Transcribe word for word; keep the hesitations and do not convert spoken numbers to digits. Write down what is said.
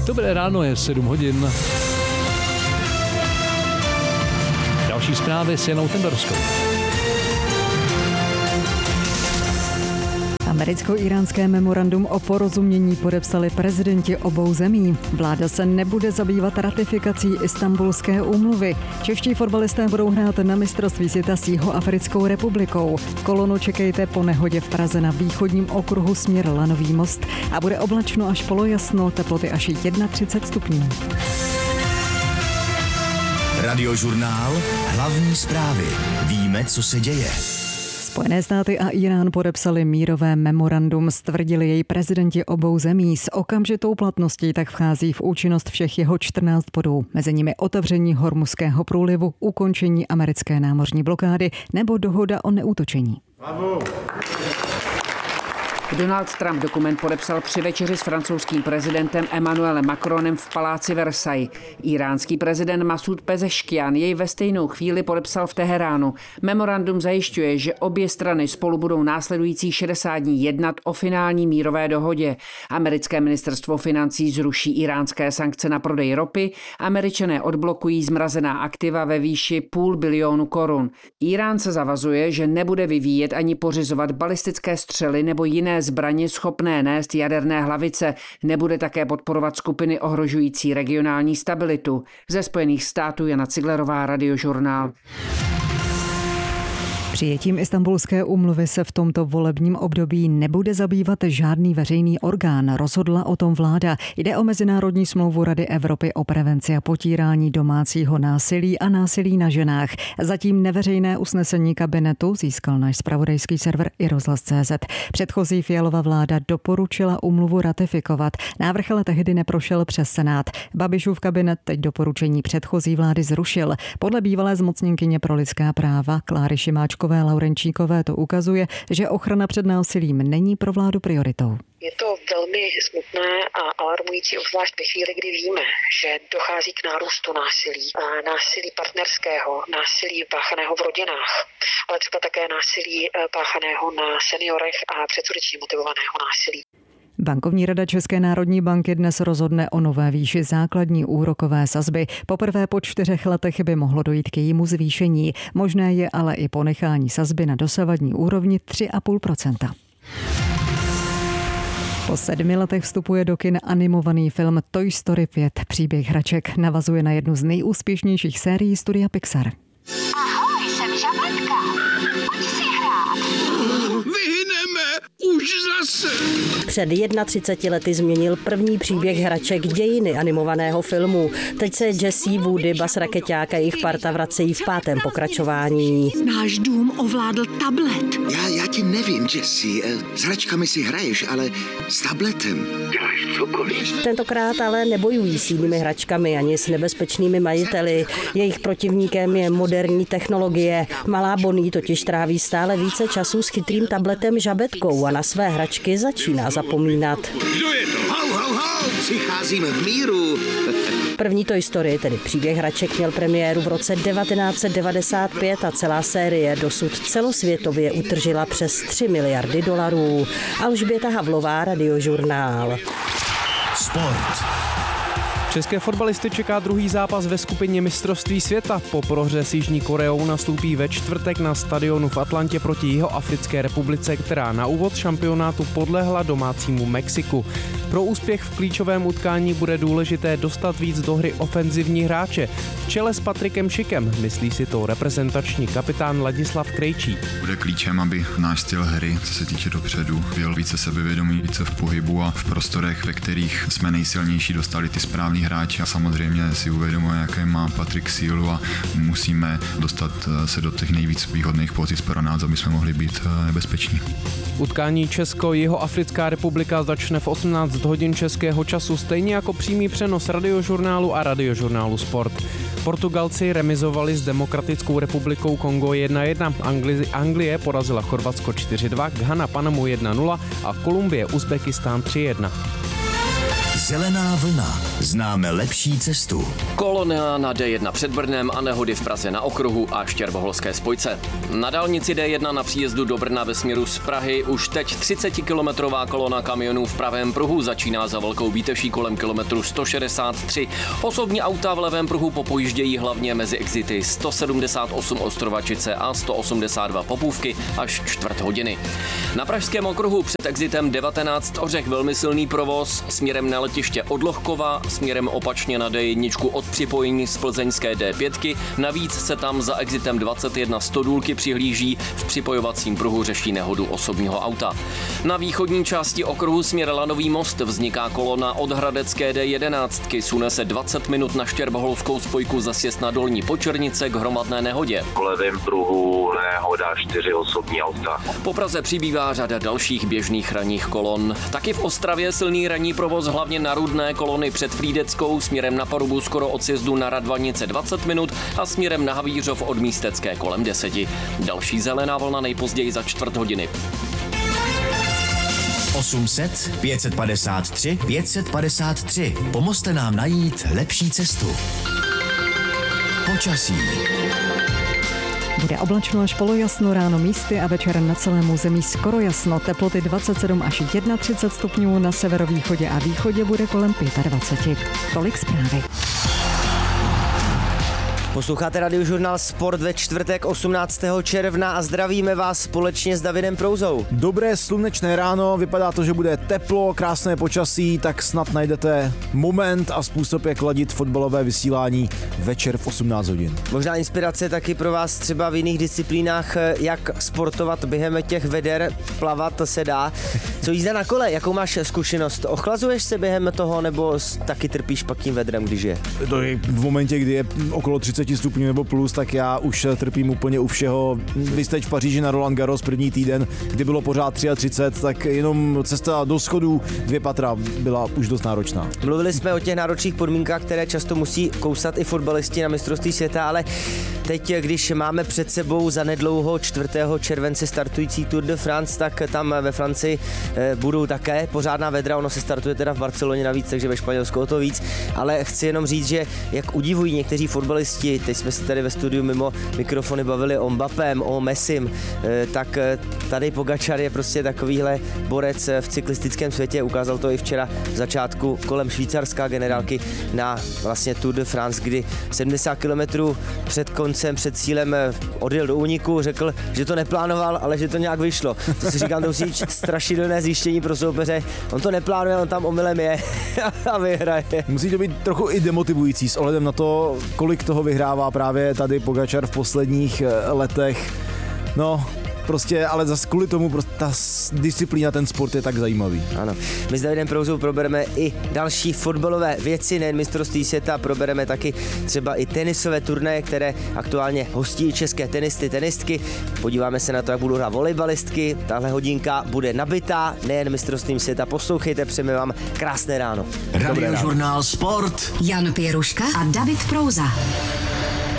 Dobré ráno, je sedm hodin. Další zprávy s Janou Temberskou. Americko-íránské memorandum o porozumění podepsali prezidenti obou zemí. Vláda se nebude zabývat ratifikací Istanbulské úmluvy. Čeští fotbalisté budou hrát na mistrovství světa s Jihoafrickou republikou. Kolonu čekejte po nehodě v Praze na východním okruhu směr Lanový most a bude oblačno až polojasno, teploty až třicet jedna stupňů. Radiožurnál, hlavní zprávy. Víme, co se děje. Spojené státy a Irán podepsali mírové memorandum, stvrdili jej prezidenti obou zemí. S okamžitou platností tak vchází v účinnost všech jeho čtrnáct bodů. Mezi nimi otevření Hormuzského průlivu, ukončení americké námořní blokády nebo dohoda o neútočení. Bravo. Donald Trump dokument podepsal při večeři s francouzským prezidentem Emmanuelem Macronem v paláci Versailles. Iránský prezident Masud Pezeškian jej ve stejnou chvíli podepsal v Teheránu. Memorandum zajišťuje, že obě strany spolu budou následující šedesát dní jednat o finální mírové dohodě. Americké ministerstvo financí zruší iránské sankce na prodej ropy, Američané odblokují zmrazená aktiva ve výši půl bilionu korun. Irán se zavazuje, že nebude vyvíjet ani pořizovat balistické střely nebo jiné zbraně schopné nést jaderné hlavice, nebude také podporovat skupiny ohrožující regionální stabilitu. Ze Spojených států Jana Ciglerová, Radiožurnál. Přijetím Istanbulské úmluvy se v tomto volebním období nebude zabývat žádný veřejný orgán, rozhodla o tom vláda. Jde o mezinárodní smlouvu Rady Evropy o prevenci a potírání domácího násilí a násilí na ženách. Zatím neveřejné usnesení kabinetu získal náš zpravodajský server i rozhlas tečka cé zet. Předchozí Fialova vláda doporučila úmluvu ratifikovat. Návrh ale tehdy neprošel přes Senát. Babišův kabinet teď doporučení předchozí vlády zrušil. Podle bývalé zmocněnkyně pro lidská práva Kláry Šimáčkové Laurenčíkové to ukazuje, že ochrana před násilím není pro vládu prioritou. Je to velmi smutné a alarmující, obzvlášť ve chvíli, kdy víme, že dochází k nárůstu násilí, násilí partnerského, násilí páchaného v rodinách, ale třeba také násilí páchaného na seniorech a předsudečně motivovaného násilí. Bankovní rada České národní banky dnes rozhodne o nové výši základní úrokové sazby. Poprvé po čtyřech letech by mohlo dojít k jejímu zvýšení. Možné je ale i ponechání sazby na dosavadní úrovni tři a půl procenta. Po sedmi letech vstupuje do kin animovaný film Toy Story pět. Příběh hraček navazuje na jednu z nejúspěšnějších sérií studia Pixar. Ahoj, jsem Žabatka. Pojď si hrát. Vyhyneme už zase. Před třiceti jednou lety změnil první příběh hraček dějiny animovaného filmu. Teď se Jessie, Woody, Buzz, Rakeťák a jejich parta vracejí v pátém pokračování. Náš dům ovládl tablet. Já, já ti nevím, Jessie. S hračkami si hraješ, ale s tabletem děláš cokoliv. Tentokrát ale nebojují s jinými hračkami ani s nebezpečnými majiteli. Jejich protivníkem je moderní technologie. Malá Bonnie totiž tráví stále více času s chytrým tabletem Žabetkou a na své hračky začíná zapomínat. Kdo je to? Hau, hau, hau, přicházíme v míru. První Toy Story, tedy příběh hraček, měl premiéru v roce devatenáct set devadesát pět a celá série dosud celosvětově utržila přes tři miliardy dolarů. Alžběta Havlová, Radiožurnál. Sport. České fotbalisty čeká druhý zápas ve skupině mistrovství světa. Po prohře s Jižní Koreou nastoupí ve čtvrtek na stadionu v Atlantě proti Jihoafrické republice, která na úvod šampionátu podlehla domácímu Mexiku. Pro úspěch v klíčovém utkání bude důležité dostat víc do hry ofenzivní hráče. V čele s Patrikem Šikem, myslí si to reprezentační kapitán Ladislav Krejčí. Bude klíčem, aby náš styl hry, co se týče dopředu, byl více sebevědomý, více v pohybu a v prostorech, ve kterých jsme nejsilnější, dostali ty správný hráči a samozřejmě si uvědomuje, jaké má Patrik sílu a musíme dostat se do těch nejvíc výhodných pozic pro nás, aby jsme mohli být nebezpeční. Utkání Česko-Jihoafrická republika začne v osmnáct hodin českého času, stejně jako přímý přenos Radiožurnálu a Radiožurnálu Sport. Portugalci remizovali s Demokratickou republikou Kongo jedna jedna, Angli- Anglie porazila Chorvatsko čtyři dva, Ghana Panamu jedna nula a Kolumbie Uzbekistán tři jedna. Zelená vlna. Známe lepší cestu. Kolona na D jedna před Brnem a nehody v Praze na okruhu a štěrboholské spojce. Na dálnici D jedna na příjezdu do Brna ve směru z Prahy už teď třicetikilometrová kolona kamionů v pravém pruhu začíná za Velkou Bíteší kolem kilometru sto šedesát tři. Osobní auta v levém pruhu popojíždějí hlavně mezi exity sto sedmdesát osm Ostrovačice a sto osmdesát dva Popůvky až čtvrt hodiny. Na pražském okruhu před exitem devatenáct Ořech velmi silný provoz směrem na letiště od Lohkova, směrem opačně na D jedna od připojení z plzeňské D pět. Navíc se tam za exitem dvacet jedna Stodůlky přihlíží, v připojovacím pruhu řeší nehodu osobního auta. Na východní části okruhu směr Lanový most vzniká kolona od hradecké D jedenáct, sune se dvacet minut na štěrboholskou spojku za sjezd na Dolní Počernice k hromadné nehodě. V levém pruhu nehoda, čtyři osobní auta. Po Praze přibývá řada dalších běžných ranních kolon. Taky v Ostravě silný ranní provoz hlavně na Rudné, kolony před Frýdeckou, směrem na Parubu skoro od sjezdu na Radvanice dvacet minut a směrem na Havířov od Místecké kolem deseti. Další zelená vlna nejpozději za čtvrt hodiny. osm set, pět set padesát tři, pět set padesát tři. Pomozte nám najít lepší cestu. Počasí. Bude oblačno až polojasno, ráno místy a večer na celém území skoro jasno. Teploty dvacet sedm až třicet jedna stupňů, na severovýchodě a východě bude kolem dvacet pět. Tolik zprávy. Posloucháte Radiožurnál Sport ve čtvrtek osmnáctého června a zdravíme vás společně s Davidem Prouzou. Dobré slunečné ráno, vypadá to, že bude teplo, krásné počasí, tak snad najdete moment a způsob, jak ladit fotbalové vysílání večer v osmnáct hodin. Možná inspirace taky pro vás třeba v jiných disciplínách, jak sportovat během těch veder, plavat se dá. Co jízda na kole, jakou máš zkušenost? Ochlazuješ se během toho nebo taky trpíš pak tím vedrem, když je? To je v momentě, kdy je okolo třicet stupňů nebo plus, tak já už trpím úplně u všeho. Vy jste v Paříži na Roland Garros první týden, kdy bylo pořád třicet tři, tak jenom cesta do schodů dvě patra byla už dost náročná. Mluvili jsme o těch náročných podmínkách, které často musí kousat i fotbalisti na mistrovství světa, ale teď, když máme před sebou zanedlouho čtvrtého července startující Tour de France, tak tam ve Francii budou také pořádná vedra, ono se startuje teda v Barceloně navíc, takže ve Španělsku o to víc, ale chci jenom říct, že jak udivují někteří fotbalisti, teď jsme se tady ve studiu mimo mikrofony bavili o Mbappém, o Messim, tak tady Pogačar je prostě takovýhle borec v cyklistickém světě, ukázal to i včera v začátku kolem švýcarská generálky na vlastně Tour de France, kdy sedmdesát kilometrů před koncem, před cílem odjel do úniku, řekl, že to neplánoval, ale že to nějak vyšlo. To si říkám, to musí být strašidelné zjištění pro soupeře. On to neplánuje, on tam omylem je a vyhraje. Musí to být trochu i demotivující s ohledem na to, kolik toho vyhrává právě tady Pogačar v posledních letech. No, prostě, ale zase kvůli tomu prostě ta disciplína, ten sport je tak zajímavý. Ano. My s Davidem Prouzou probereme i další fotbalové věci, nejen mistrovství světa, probereme taky třeba i tenisové turnaje, které aktuálně hostí české tenisty, tenistky. Podíváme se na to, jak budou hrát volejbalistky. Tahle hodinka bude nabitá, nejen mistrovstvím světa. Poslouchejte, přejeme vám krásné ráno. Radiožurnál Sport. Jan Pěruška a David Prouza.